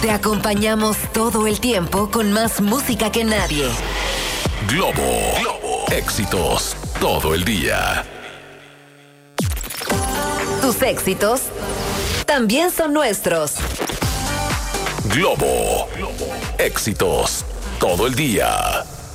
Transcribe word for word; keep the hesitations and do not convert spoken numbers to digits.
Te acompañamos todo el tiempo con más música que nadie. Globo, Globo, éxitos todo el día. Tus éxitos también son nuestros. Globo, Globo, éxitos todo el día.